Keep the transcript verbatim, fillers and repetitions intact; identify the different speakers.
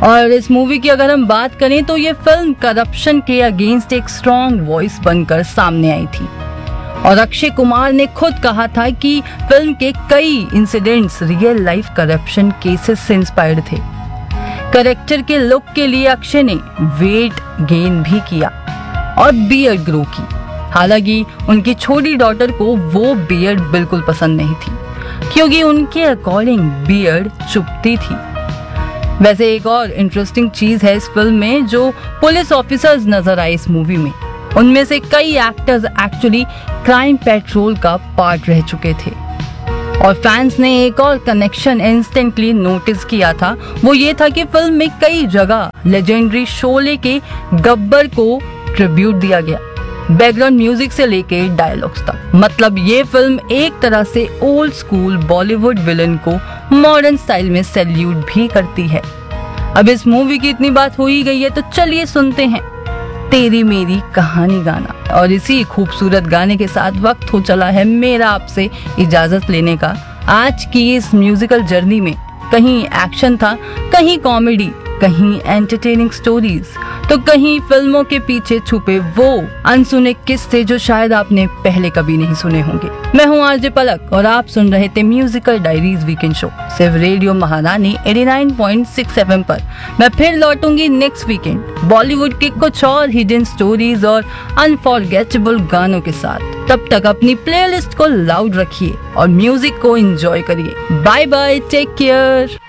Speaker 1: और इस मूवी की अगर हम बात करें तो ये फिल्म करप्शन के अगेंस्ट एक स्ट्रॉन्ग वॉइस बनकर सामने आई थी। और अक्षय कुमार ने खुद कहा था कि फिल्म के कई incidents real life corruption cases से इंस्पायर्ड थे। कैरेक्टर के लुक के लिए अक्षय ने वेट गेन भी किया और बियर्ड ग्रो की। हालांकि उनकी छोटी डॉटर को वो बियर्ड बिल्कुल पसंद नहीं थी, क्योंकि उनके अकॉर्डिंग बियर्ड चुभती थी। वैसे एक और इंटरेस्टिंग चीज है इस फिल्म में, जो पुलिस ऑफिसर्स नजर आए इस मूवी में, उनमें से कई एक्टर्स एक्चुअली क्राइम पेट्रोल का पार्ट रह चुके थे। और फैंस ने एक और कनेक्शन इंस्टेंटली नोटिस किया था, वो ये था कि फिल्म में कई जगह लेजेंडरी शोले के गब्बर को ट्रिब्यूट दिया गया, बैकग्राउंड म्यूजिक से लेके डायलॉग्स तक। मतलब ये फिल्म एक तरह से ओल्ड स्कूल बॉलीवुड विलन को मॉडर्न स्टाइल में सैल्यूट भी करती है। अब इस मूवी की इतनी बात हो ही गई है तो चलिए सुनते हैं तेरी मेरी कहानी गाना। और इसी खूबसूरत गाने के साथ वक्त हो चला है मेरा आपसे इजाजत लेने का। आज की इस म्यूजिकल जर्नी में कहीं एक्शन था, कहीं कॉमेडी, कहीं एंटरटेनिंग स्टोरीज, तो कहीं फिल्मों के पीछे छुपे वो अनसुने किस्से जो शायद आपने पहले कभी नहीं सुने होंगे। मैं हूँ आरजे पलक और आप सुन रहे थे म्यूजिकल डायरीज वीकेंड शो सिर्फ रेडियो महारानी नवासी पॉइंट सिक्स एफएम पर। मैं फिर लौटूंगी नेक्स्ट वीकेंड बॉलीवुड के कुछ और हिडन स्टोरीज और अनफॉरगेटेबल गानों के साथ। तब तक अपनी प्लेलिस्ट को लाउड रखिए और म्यूजिक को एंजॉय करिए। Bye bye, take care.